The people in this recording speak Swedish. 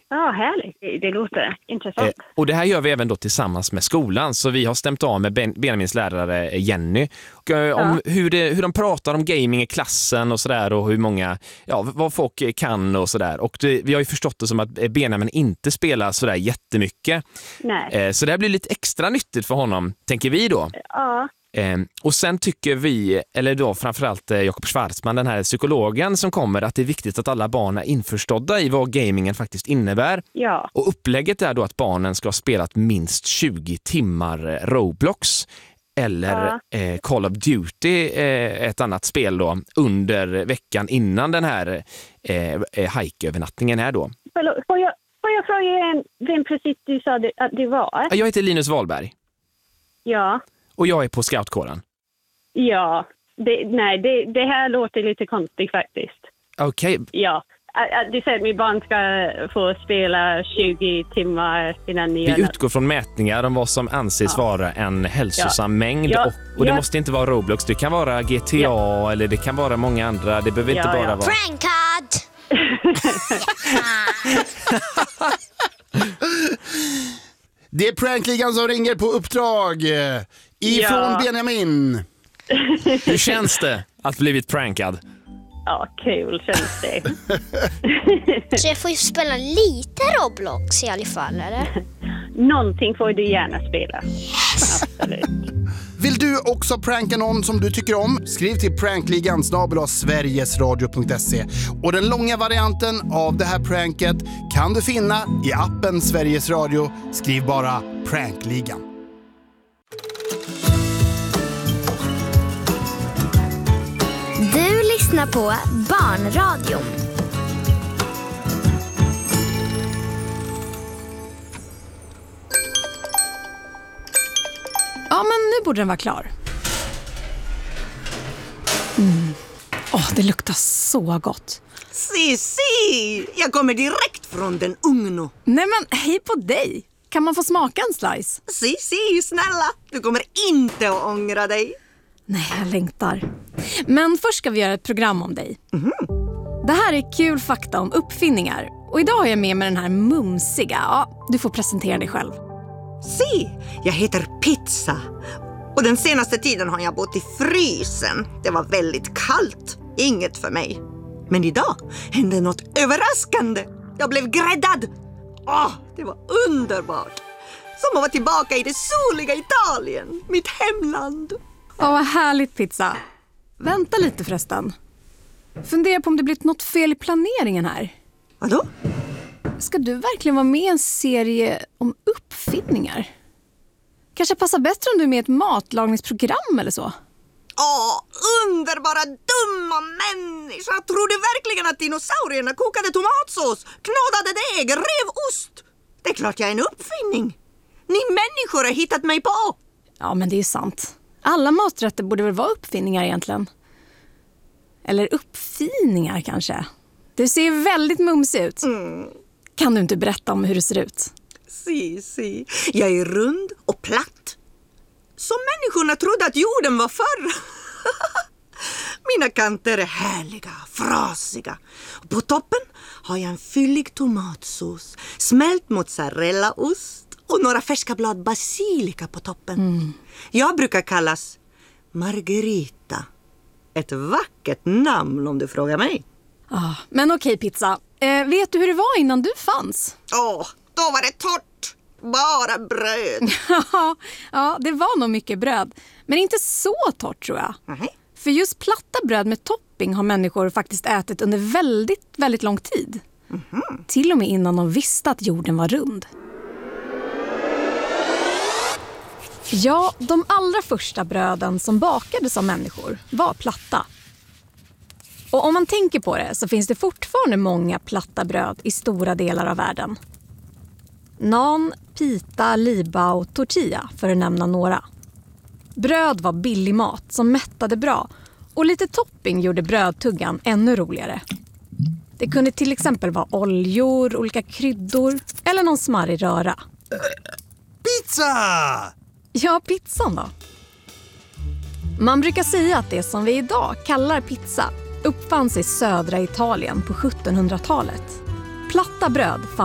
Ja, härligt. Det låter intressant. Och det här gör vi även då tillsammans med skolan. Så vi har stämt av med Benjamins lärare Jenny om hur de pratar om gaming i klassen och sådär, och hur många, vad folk kan och sådär. Och vi har ju förstått det som att Benjamin inte spelar sådär jättemycket. Nej. Så det här blir lite extra nyttigt för honom, tänker vi då. Ja. Och sen tycker vi, eller då framförallt Jakob Schwarzman, den här psykologen som kommer, att det är viktigt att alla barn är införstådda i vad gamingen faktiskt innebär. Ja. Och upplägget är då att barnen ska ha spelat minst 20 timmar Roblox eller Call of Duty, ett annat spel då, under veckan innan den här hike-övernattningen är då. Får jag fråga vem precis du sa att du var? Jag heter Linus Wahlberg. Ja. Och jag är på scoutkåren. Ja, det här låter lite konstigt faktiskt. Okej. Ja, du säger att min barn ska få spela 20 timmar innan ni... Vi utgår från mätningar om vad som anses vara en hälsosam mängd. Och det måste inte vara Roblox, det kan vara GTA eller det kan vara många andra. Det behöver inte bara vara... Prankad! Det är Prankligan som ringer på uppdrag ifrån Benjamin. Hur känns det att blivit prankad? Ja, kul känns det. Så jag får ju spela lite Roblox i alla fall, eller? Någonting får du gärna spela. Absolut. Vill du också pranka någon som du tycker om? Skriv till prankligan@sverigesradio.se. Och den långa varianten av det här pranket kan du finna i appen Sveriges Radio. Skriv bara Prankligan. Du lyssnar på Barnradion. Ja, men nu borde den vara klar. Det luktar så gott. Si, jag kommer direkt från den ugnen. Nej men, hej på dig. Kan man få smaka en slice? Si, snälla. Du kommer inte att ångra dig. Nej, jag längtar. Men först ska vi göra ett program om dig. Det här är kul fakta om uppfinningar. Och idag har jag med mig den här mumsiga. Ja, du får presentera dig själv. Si, jag heter Pizza. Och den senaste tiden har jag bott i frysen. Det var väldigt kallt. Inget för mig. Men idag hände något överraskande. Jag blev gräddad. Det var underbart. Som att vara tillbaka i det soliga Italien. Mitt hemland. Vad härligt, Pizza. Vänta lite förresten. Fundera på om det blivit något fel i planeringen här. Vadå? Ska du verkligen vara med i en serie om uppfinningar? Kanske passar bättre om du är med i ett matlagningsprogram eller så. Underbara dumma människa. Tror du verkligen att dinosaurierna kokade tomatsås, knådade deg, rev ost? Det är klart jag är en uppfinning. Ni människor har hittat mig på. Ja, men det är sant. Alla maträtter borde väl vara uppfinningar egentligen. Eller uppfiningar kanske. Du ser väldigt mumsig ut. Kan du inte berätta om hur det ser ut? Si. Jag är rund och platt. Som människorna trodde att jorden var förr. Mina kanter är härliga, frasiga. Och på toppen har jag en fyllig tomatsås, smält mozzarellaost och några färska blad basilika på toppen. Jag brukar kallas Margarita. Ett vackert namn om du frågar mig. Men okej, Pizza. Vet du hur det var innan du fanns? Då var det torrt. Bara bröd. Ja, det var nog mycket bröd. Men inte så torrt, tror jag. För just platta bröd med topping har människor faktiskt ätit under väldigt, väldigt lång tid. Till och med innan de visste att jorden var rund. Ja, de allra första bröden som bakades av människor var platta. Och om man tänker på det så finns det fortfarande många platta bröd i stora delar av världen. Naan, pita, liba och tortilla för att nämna några. Bröd var billig mat som mättade bra och lite topping gjorde brödtuggan ännu roligare. Det kunde till exempel vara oljor, olika kryddor eller någon smarrig röra. Pizza! Ja, pizzan då. Man brukar säga att det som vi idag kallar pizza uppfanns i södra Italien på 1700-talet. Platta bröd fanns